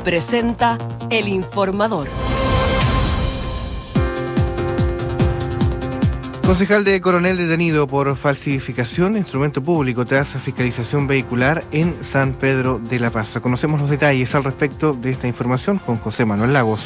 presenta El Informador. Concejal de Coronel detenido por falsificación de instrumento público tras fiscalización vehicular en San Pedro de la Paz. Conocemos los detalles al respecto de esta información con José Manuel Lagos.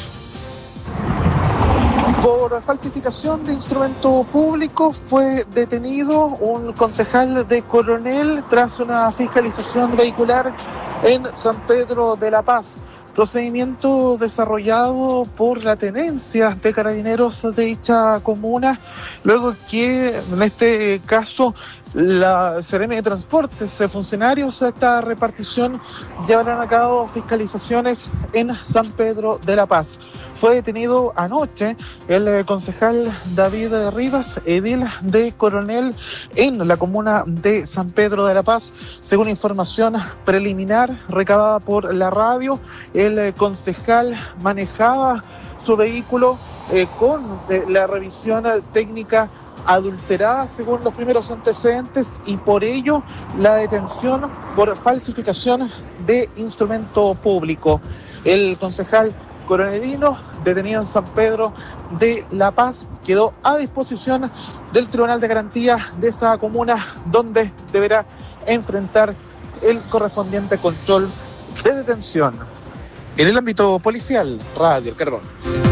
Por falsificación de instrumento público fue detenido un concejal de Coronel tras una fiscalización vehicular en San Pedro de la Paz. Procedimiento desarrollado por la tenencia de carabineros de dicha comuna, luego que en este caso la Seremi de Transportes, funcionarios de esta repartición, llevarán a cabo fiscalizaciones en San Pedro de la Paz. Fue detenido anoche el concejal David Rivas, edil de Coronel en la comuna de San Pedro de la Paz. Según información preliminar recabada por la radio, el concejal manejaba su vehículo con la revisión técnica adulterada según los primeros antecedentes, y por ello la detención por falsificación de instrumento público. El concejal coronelino detenido en San Pedro de la Paz quedó a disposición del Tribunal de Garantía de esa comuna, donde deberá enfrentar el correspondiente control de detención. En el ámbito policial, Radio El Carbón.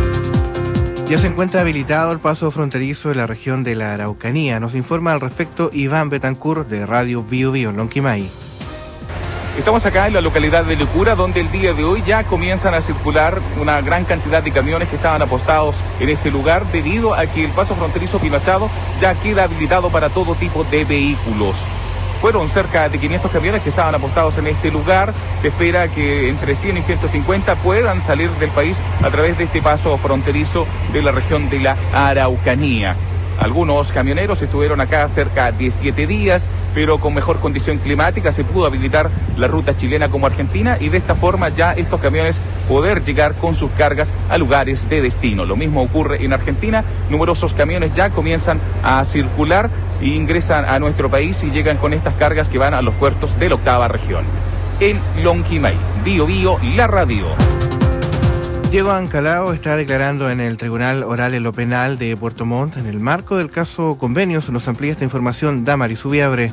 Ya se encuentra habilitado el paso fronterizo de la región de la Araucanía. Nos informa al respecto Iván Betancourt de Radio Bio Bio en Lonquimay. Estamos acá en la localidad de Licura, donde el día de hoy ya comienzan a circular una gran cantidad de camiones que estaban apostados en este lugar, debido a que el paso fronterizo Pino Achado ya queda habilitado para todo tipo de vehículos. Fueron cerca de 500 camiones que estaban apostados en este lugar. Se espera que entre 100 y 150 puedan salir del país a través de este paso fronterizo de la región de la Araucanía. Algunos camioneros estuvieron acá cerca de 7 días, pero con mejor condición climática se pudo habilitar la ruta chilena como Argentina, y de esta forma ya estos camiones poder llegar con sus cargas a lugares de destino. Lo mismo ocurre en Argentina. Numerosos camiones ya comienzan a circular e ingresan a nuestro país y llegan con estas cargas que van a los puertos de la octava región. En Lonquimay, Bio Bio, la radio. Diego Ancalao está declarando en el Tribunal Oral en lo Penal de Puerto Montt en el marco del caso Convenios. Nos amplía esta información Damaris Subiabre.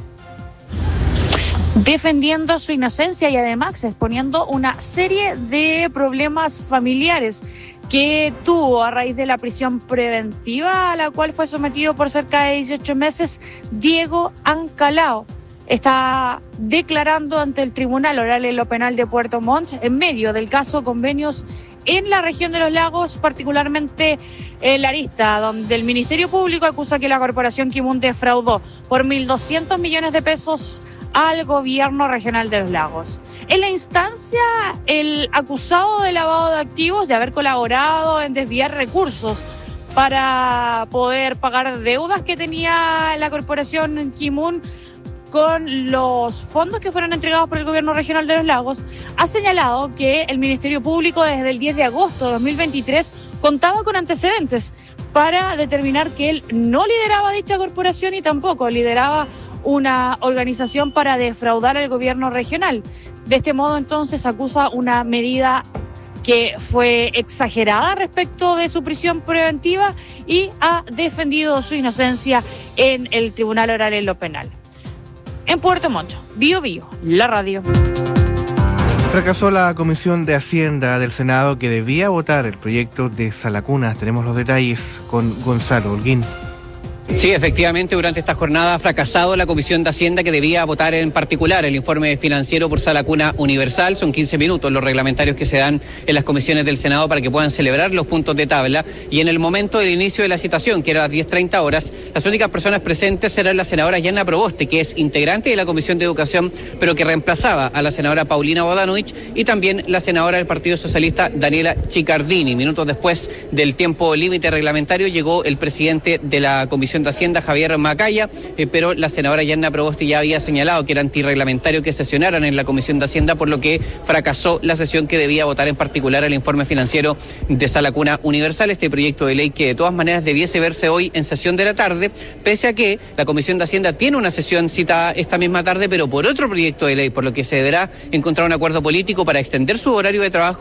Defendiendo su inocencia y además exponiendo una serie de problemas familiares que tuvo a raíz de la prisión preventiva a la cual fue sometido por cerca de 18 meses, Diego Ancalao está declarando ante el Tribunal Oral en lo Penal de Puerto Montt en medio del caso Convenios en la región de los lagos, particularmente en la arista, donde el Ministerio Público acusa que la Corporación Kimun defraudó por 1.200 millones de pesos al gobierno regional de los lagos. En la instancia, el acusado de lavado de activos, de haber colaborado en desviar recursos para poder pagar deudas que tenía la Corporación Kimun con los fondos que fueron entregados por el gobierno regional de los lagos, ha señalado que el Ministerio Público desde el 10 de agosto de 2023 contaba con antecedentes para determinar que él no lideraba dicha corporación y tampoco lideraba una organización para defraudar al gobierno regional. De este modo, entonces, acusa una medida que fue exagerada respecto de su prisión preventiva y ha defendido su inocencia en el Tribunal Oral en lo Penal. En Puerto Montt, Bio Bio, la radio. Fracasó la Comisión de Hacienda del Senado que debía votar el proyecto de Sala Cuna. Tenemos los detalles con Gonzalo Holguín. Sí, efectivamente, durante esta jornada ha fracasado la Comisión de Hacienda, que debía votar en particular el informe financiero por Sala Cuna Universal. Son 15 minutos los reglamentarios que se dan en las comisiones del Senado para que puedan celebrar los puntos de tabla. Y en el momento del inicio de la citación, que era a las 10:30 horas, las únicas personas presentes eran la senadora Yanna Proboste, que es integrante de la Comisión de Educación, pero que reemplazaba a la senadora Paulina Bodanovich, y también la senadora del Partido Socialista, Daniela Chicardini. Minutos después del tiempo límite reglamentario llegó el presidente de la Comisión de Hacienda, Javier Macaya, pero la senadora Yanna Proboste ya había señalado que era antirreglamentario que sesionaran en la Comisión de Hacienda, por lo que fracasó la sesión que debía votar en particular el informe financiero de Sala Cuna Universal, este proyecto de ley que de todas maneras debiese verse hoy en sesión de la tarde, pese a que la Comisión de Hacienda tiene una sesión citada esta misma tarde, pero por otro proyecto de ley, por lo que se deberá encontrar un acuerdo político para extender su horario de trabajo